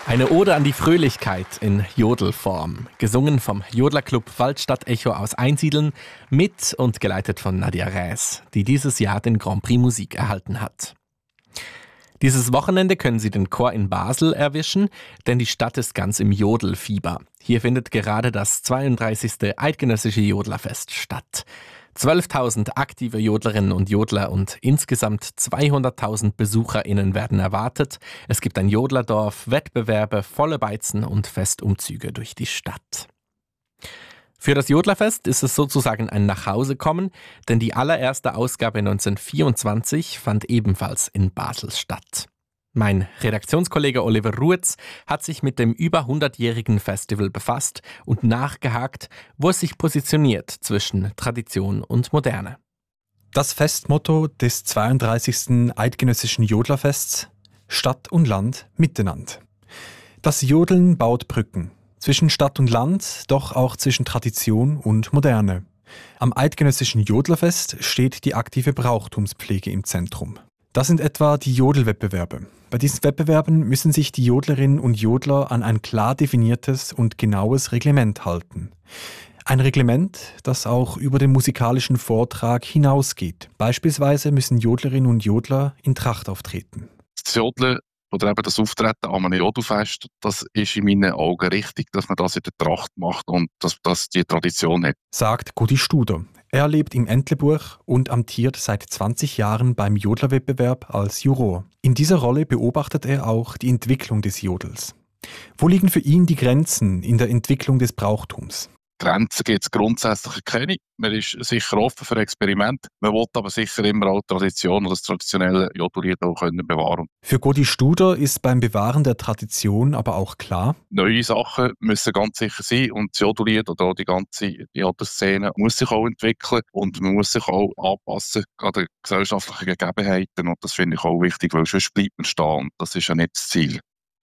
Eine Ode an die Fröhlichkeit in Jodelform. Gesungen vom Jodlerclub Waldstadt Echo aus Einsiedeln, mit und geleitet von Nadia Räs, die dieses Jahr den Grand Prix Musik erhalten hat. Dieses Wochenende können Sie den Chor in Basel erwischen, denn die Stadt ist ganz im Jodelfieber. Hier findet gerade das 32. Eidgenössische Jodlerfest statt. 12.000 aktive Jodlerinnen und Jodler und insgesamt 200.000 BesucherInnen werden erwartet. Es gibt ein Jodlerdorf, Wettbewerbe, volle Beizen und Festumzüge durch die Stadt. Für das Jodlerfest ist es sozusagen ein Nachhausekommen, denn die allererste Ausgabe 1924 fand ebenfalls in Basel statt. Mein Redaktionskollege Oliver Ruetz hat sich mit dem über 100-jährigen Festival befasst und nachgehakt, wo es sich positioniert zwischen Tradition und Moderne. Das Festmotto des 32. Eidgenössischen Jodlerfests: Stadt und Land miteinander. Das Jodeln baut Brücken. Zwischen Stadt und Land, doch auch zwischen Tradition und Moderne. Am Eidgenössischen Jodlerfest steht die aktive Brauchtumspflege im Zentrum. Das sind etwa die Jodelwettbewerbe. Bei diesen Wettbewerben müssen sich die Jodlerinnen und Jodler an ein klar definiertes und genaues Reglement halten. Ein Reglement, das auch über den musikalischen Vortrag hinausgeht. Beispielsweise müssen Jodlerinnen und Jodler in Tracht auftreten. Das Jodeln oder eben das Auftreten an einem Jodelfest, das ist in meinen Augen richtig, dass man das in der Tracht macht und dass das die Tradition hat. Sagt Gudi Studer. Er lebt im Entlebuch und amtiert seit 20 Jahren beim Jodlerwettbewerb als Juror. In dieser Rolle beobachtet er auch die Entwicklung des Jodels. Wo liegen für ihn die Grenzen in der Entwicklung des Brauchtums? Grenzen gibt es grundsätzlich keine. Man ist sicher offen für Experimente. Man will aber sicher immer auch Tradition oder das traditionelle Jodellied auch bewahren. Für Godi Studer ist beim Bewahren der Tradition aber auch klar: Neue Sachen müssen ganz sicher sein und das Jodellied oder auch die ganze Jodelszene muss sich auch entwickeln und man muss sich auch anpassen an die gesellschaftlichen Gegebenheiten und das finde ich auch wichtig, weil sonst bleibt man stehen und das ist ja nicht das Ziel.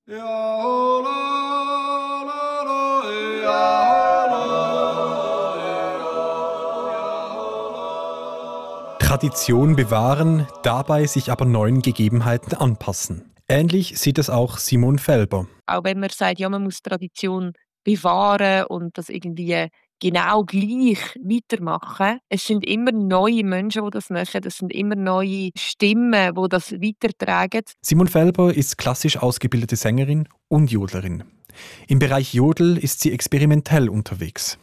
Tradition bewahren, dabei sich aber neuen Gegebenheiten anpassen. Ähnlich sieht es auch Simon Felber. Auch wenn man sagt, ja, man muss Tradition bewahren und das irgendwie genau gleich weitermachen. Es sind immer neue Menschen, die das machen. Es sind immer neue Stimmen, die das weitertragen. Simon Felber ist klassisch ausgebildete Sängerin und Jodlerin. Im Bereich Jodel ist sie experimentell unterwegs.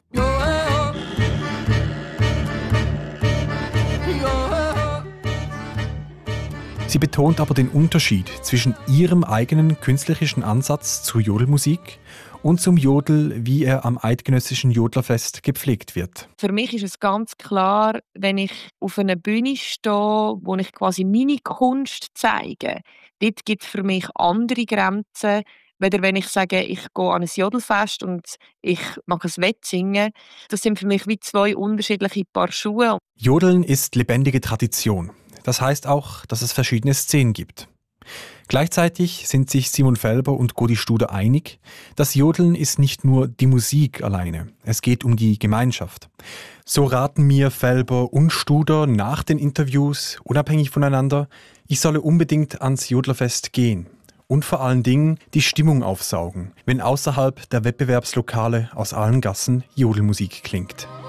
Sie betont aber den Unterschied zwischen ihrem eigenen künstlerischen Ansatz zur Jodelmusik und zum Jodel, wie er am Eidgenössischen Jodlerfest gepflegt wird. Für mich ist es ganz klar, wenn ich auf einer Bühne stehe, wo ich quasi meine Kunst zeige, dort gibt es für mich andere Grenzen, weder wenn ich sage, ich gehe an ein Jodelfest und ich mag ein Wettsingen. Das sind für mich wie zwei unterschiedliche Paar Schuhe. Jodeln ist lebendige Tradition. Das heißt auch, dass es verschiedene Szenen gibt. Gleichzeitig sind sich Simon Felber und Godi Studer einig, das Jodeln ist nicht nur die Musik alleine, es geht um die Gemeinschaft. So raten mir Felber und Studer nach den Interviews, unabhängig voneinander, ich solle unbedingt ans Jodlerfest gehen und vor allen Dingen die Stimmung aufsaugen, wenn außerhalb der Wettbewerbslokale aus allen Gassen Jodelmusik klingt.